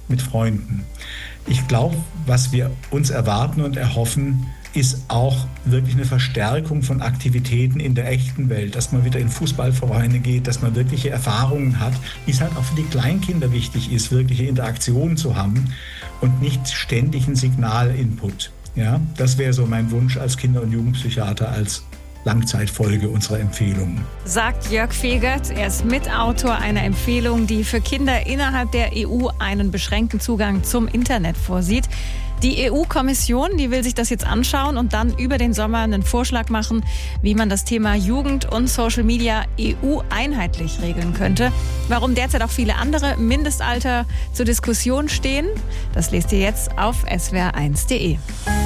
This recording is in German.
mit Freunden. Ich glaube, was wir uns erwarten und erhoffen, ist auch wirklich eine Verstärkung von Aktivitäten in der echten Welt, dass man wieder in Fußballvereine geht, dass man wirkliche Erfahrungen hat, wie es halt auch für die Kleinkinder wichtig ist, wirkliche Interaktionen zu haben und nicht ständig einen Signalinput. Ja, das wäre so mein Wunsch als Kinder- und Jugendpsychiater, als Langzeitfolge unserer Empfehlungen. Sagt Jörg Fegert. Er ist Mitautor einer Empfehlung, die für Kinder innerhalb der EU einen beschränkten Zugang zum Internet vorsieht. Die EU-Kommission, die will sich das jetzt anschauen und dann über den Sommer einen Vorschlag machen, wie man das Thema Jugend und Social Media EU-einheitlich regeln könnte. Warum derzeit auch viele andere Mindestalter zur Diskussion stehen, das lest ihr jetzt auf swr1.de.